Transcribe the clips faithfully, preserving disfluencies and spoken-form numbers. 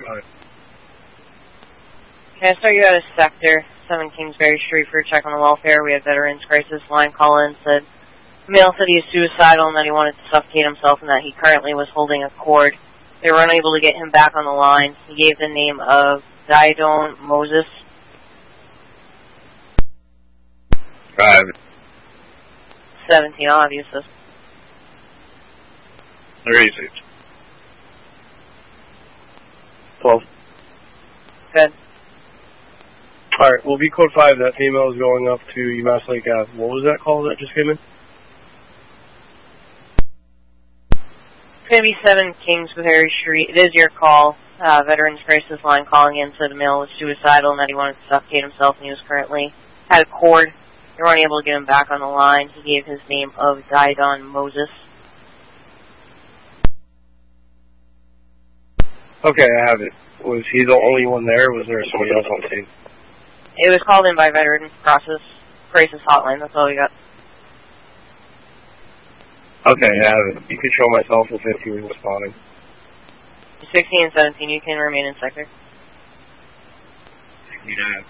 Alright. Can I start you out of Sector seven Kingsbury Street for a check on the welfare? We have Veterans Crisis line call-in, said the male said he is suicidal and that he wanted to suffocate himself and that he currently was holding a cord. They were unable to get him back on the line. He gave the name of Diodone Moses. Five. seventeen, I'll have you assist. thirty-six. twelve. Good. Alright, well, V code five, that female is going up to UMass Lake Ave. What was that call that just came in? It's going to be seven Kingsbury Street. It is your call. Uh, Veterans Crisis line calling in said the male was suicidal and that he wanted to suffocate himself and he was currently had a cord. They weren't able to get him back on the line. He gave his name of Diodon Moses. Okay, I have it. Was he the only one there, or was there somebody else on the scene? It was called in by Veteran Process Crisis Hotline. That's all we got. Okay, I have it. You could show myself if he was responding. sixteen and seventeen, you can remain in sector. Yeah.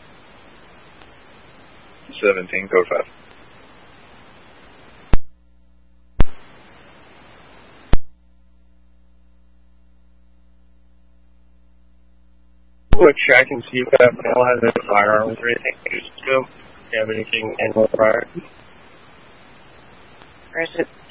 seventeen, code five. Quick check and see if that male has any firearms or anything to do. Do you have anything anywhere prior? Where is it?